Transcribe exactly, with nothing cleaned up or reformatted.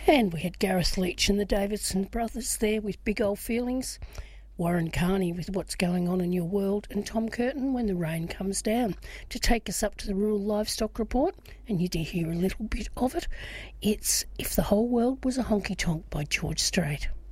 And we had Gareth Leach and the Davidson brothers there with Big Old Feelings, Warren Carney with What's Going On in Your World, and Tom Curtin, When the Rain Comes Down, to take us up to the Rural Livestock Report. And you did hear a little bit of it. It's If the Whole World Was a Honky Tonk by George Strait.